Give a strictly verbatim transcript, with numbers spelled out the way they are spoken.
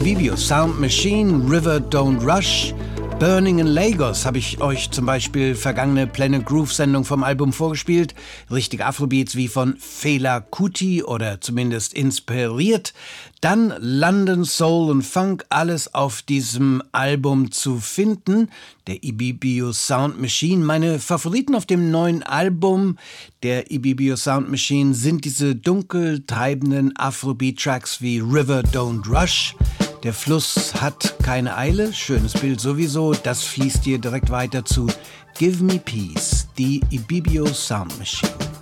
Ibibio Sound Machine, River Don't Rush. Burning in Lagos habe ich euch zum Beispiel vergangene Planet Groove Sendung vom Album vorgespielt. Richtige Afrobeats wie von Fela Kuti oder zumindest inspiriert. Dann London Soul und Funk, alles auf diesem Album zu finden. Der Ibibio Sound Machine. Meine Favoriten auf dem neuen Album der Ibibio Sound Machine sind diese dunkel treibenden Afrobeat-Tracks wie River Don't Rush. Der Fluss hat keine Eile, schönes Bild sowieso, das fließt hier direkt weiter zu Give Me Peace, die Ibibio Sound Machine.